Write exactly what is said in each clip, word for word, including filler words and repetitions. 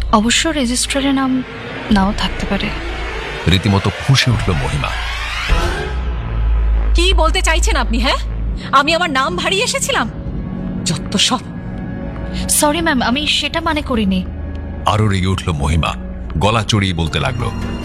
অবশ্য রেজিস্ট্রারে নাম নাও থাকতে পারে। রীতিমতো ফুঁসে উঠল মহিমা। কি বলতে চাইছেন আপনি? হ্যাঁ, আমি আমার নাম হারিয়ে এসেছিলাম? যত সব। সরি ম্যাম, আমি সেটা মানে করিনি। আরো রেগে উঠল মহিমা, গলা চড়িয়ে বলতে লাগলো,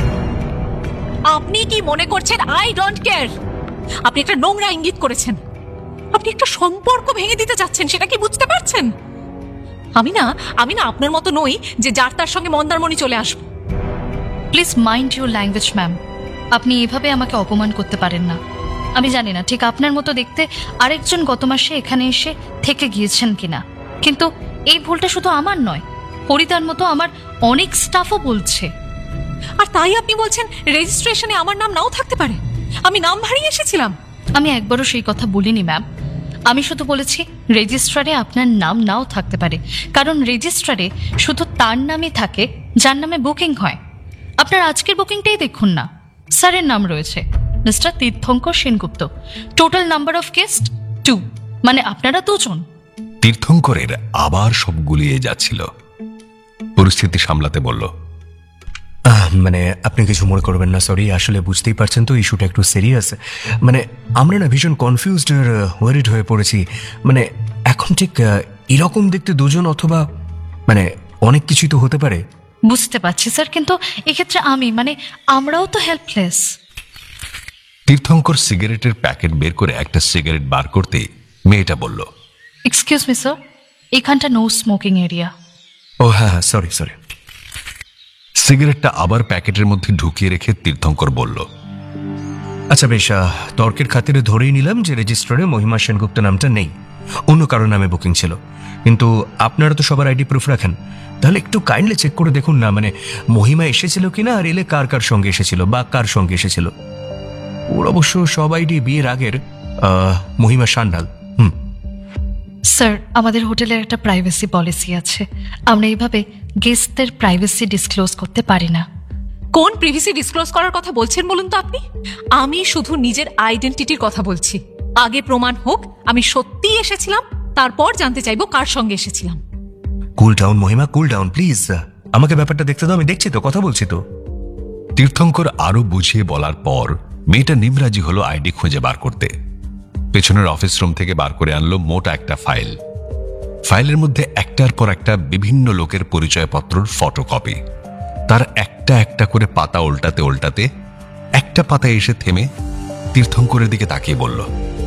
আপনি কি মনে করছেন আই ডোন্ট কেয়ার? আপনি একটা নোংরা ইঙ্গিত করেছেন। আপনি একটা সম্পর্ক ভেঙে দিতে যাচ্ছেন, সেটা কি বুঝতে পারছেন? আমি না আমি না আপনার মতো নই যে যার তার সঙ্গে মন্দারমণি চলে আসবো। Please mind your language ma'am. আপনি এভাবে আমাকে অপমান করতে পারেন না। আমি জানি না ঠিক আপনার মতো দেখতে আরেকজন গত মাসে এখানে এসে থেকে গিয়েছেন কিনা, কিন্তু এই ভুলটা শুধু আমার নয়, হরিদার মতো আমার অনেক স্টাফও বলছে। আর তাই আপনি বলছেন রেজিস্ট্রেশনে আমার নাম নাও থাকতে পারে? আমি নাম হারিয়ে এসেছিলাম? আমি একবারও সেই কথা বলিনি ম্যাম। আমি শুধু বলেছি রেজিস্ট্রারে আপনার নাম নাও থাকতে পারে, কারণ রেজিস্ট্রারে শুধু তার নামই থাকে যার নামে বুকিং হয়। আপনার আজকের বুকিংটাই দেখুন না, স্যারের নাম রয়েছে mister Tirthankar Sengupta. Total number of guest two, মানে আপনারা দুজন। তীর্থঙ্করের আবার সব গুলিয়ে যাচ্ছিল। পরিস্থিতি সামলাতে বলল, মানে আপনি কিছু মনে করবেন না, সরি, আসলে বুঝতেই পারছেন তো ইস্যুটা একটু সিরিয়াস। মানে আমরা না ভীষণ কনফিউজড আর ওয়ারিড হয়ে পড়েছি। মানে এখন ঠিক এরকম দেখতে দুজন, অথবা মানে অনেক কিছুই তো হতে পারে। বুঝতে পারছি স্যার, কিন্তু এক্ষেত্রে আমি মানে আমরাও তো হেল্পলেস। তীর্থঙ্কর সিগারেটের প্যাকেট বের করে একটা সিগারেট বার করতে মেয়েটা বলল, এক্সকিউজ মি স্যার, এখানটা নো স্মোকিং এরিয়া। ও হ্যাঁ হ্যাঁ, সরি সরি। সিগারেটটা আবার প্যাকেটের মধ্যে ঢুকিয়ে রেখে তীর্থঙ্কর বলল, আচ্ছা বেশ, তর্কের খাতিরে ধরেই নিলাম যে রেজিস্ট্রারে মহিমা সেনগুপ্ত নামটা নেই, অন্য কারো নামে বুকিং ছিল। কিন্তু আপনারা তো সবার আইডি প্রুফ রাখেন, তাহলে একটু কাইন্ডলি চেক করে দেখুন না, মানে মহিমা এসেছিল কিনা, আর এলে কার কার সঙ্গে এসেছিল বা কার সঙ্গে এসেছিল। ওর অবশ্য সব আইডি বিয়ের আগের মহিমা সান্যাল। হুম স্যার, আমাদের হোটেলের একটা প্রাইভেসি পলিসি আছে, আমরা এইভাবে গেস্টদের প্রাইভেসি ডিসক্লোজ করতে পারি না। কোন প্রিভিসি ডিসক্লোজ করার কথা বলছেন বলুন তো আপনি? আমি শুধু নিজের আইডেন্টিটির কথা বলছি। আগে প্রমাণ হোক আমি সত্যিই এসেছিলাম, তারপর জানতে চাইবো কার সঙ্গে এসেছিলাম। Cool down Mahima, cool down please. আমাকে ব্যাপারটা দেখতে দাও, আমি দেখছি তো, কথা বলছি তো। তীর্থঙ্কর আরো বুঝিয়ে বলার পর মেয়েটা নিমরাজি হলো আইডি খুঁজে বার করতে। পেছনের অফিস রুম থেকে বার করে আনলো মোটা একটা ফাইল। ফাইলের মধ্যে একটার পর একটা বিভিন্ন লোকের পরিচয়পত্রর ফটোকপি। তার একটা একটা করে পাতা উল্টাতে উল্টাতে একটা পাতায় এসে থেমে তীর্থঙ্করের দিকে তাকিয়ে বলল,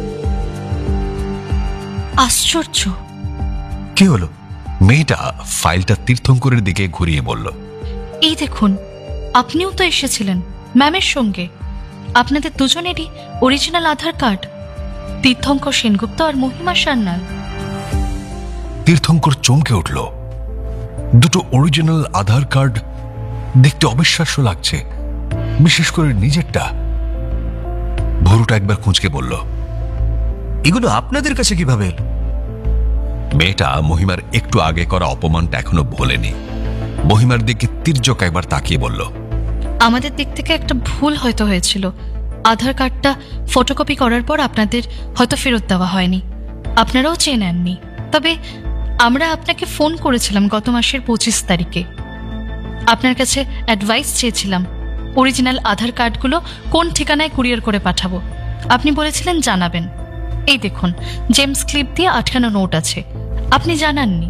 আশ্চর্য। কি হলো? মেয়েটা ফাইলটা তীর্থঙ্করের দিকে ঘুরিয়ে বলল, এই দেখুন, আপনিও তো এসেছিলেন ম্যামের সঙ্গে। আপনাদের দুজনেরই অরিজিনাল আধার কার্ড, তীর্থঙ্কর সেনগুপ্ত আর মহিমা সান্যাল। তীর্থঙ্কর চমকে উঠল। দুটো অরিজিনাল আধার কার্ড, দেখতে অবিশ্বাস্য লাগছে, বিশেষ করে নিজেরটা। ভুরুটা একবার খুঁজকে বলল, এগুলো আপনাদের কাছে কিভাবে এলো? মেয়েটা মহিমার একটু আগে করা অপমানটা এখনো ভোলেনি। মহিমার দিকে তির্যক একবার তাকিয়ে বলল, আমাদের দিক থেকে একটা ভুল হয়তো হয়েছিল। আধার কার্ডটা ফটোকপি করার পর আপনাদের হয়তো ফেরত দেওয়া হয়নি, আপনারাও চেয়ে নেননি। তবে আমরা আপনাকে ফোন করেছিলাম গত মাসের পঁচিশ তারিখে। আপনার কাছে অ্যাডভাইস চেয়েছিলাম অরিজিনাল আধার কার্ডগুলো কোন ঠিকানায় কুরিয়ার করে পাঠাবো। আপনি বলেছিলেন জানাবেন। এই দেখুন, জেমস ক্লিপ দিয়ে আটকানো নোট আছে, আপনি জানাননি।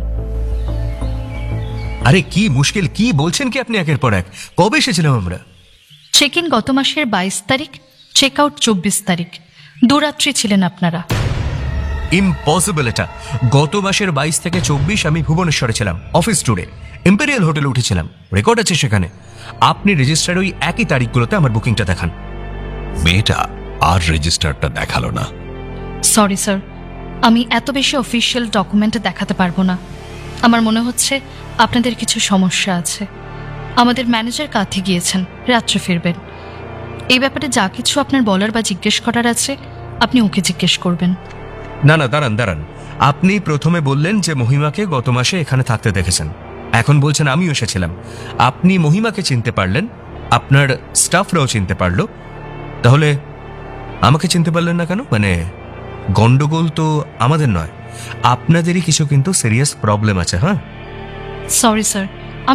আরে কি মুশকিল, কি বলছেন কি আপনি একের পর এক? কবে এসেছিলাম আমরা? চেক ইন গত মাসের বাইশ তারিখ, চেক আউট চব্বিশ তারিখ। দুরাত্রি ছিলেন আপনারা। ইম্পসিবল এটা। গত মাসের বাইশ থেকে চব্বিশ আমি ভুবনেশ্বরে ছিলাম অফিস ট্যুরে, ইম্পেরিয়াল হোটেলে উঠেছিলাম, রেকর্ড আছে সেখানে। আপনি রেজিস্টারে ওই একই তারিখগুলোতে আমার বুকিংটা দেখান। মেয়েটা আর রেজিস্টারটা দেখালো না। সরি স্যার, আমি এত বেশি অফিসিয়াল ডকুমেন্ট দেখাতে পারবো না। আমার মনে হচ্ছে আপনাদের কিছু সমস্যা আছে। আমাদের ম্যানেজার কাঁথে গিয়েছেন, রাত্রে ফিরবেন। এই ব্যাপারে যা কিছু আপনার বলার বা জিজ্ঞেস করার আছে আপনি ওকে জিজ্ঞেস করবেন। না না, দাঁড়ান দাঁড়ান। আপনি প্রথমে বললেন যে মহিমাকে গত মাসে এখানে থাকতে দেখেছেন, এখন বলছেন আমিও এসেছিলাম। আপনি মহিমাকে চিনতে পারলেন, আপনার স্টাফরাও চিনতে পারলো, তাহলে আমাকে চিনতে পারলেন না কেন? মানে গন্ডগোল তো আমাদের নয়, আপনাদেরই কিছু কিন্তু সিরিয়াস প্রবলেম আছে। হ্যাঁ সরি স্যার,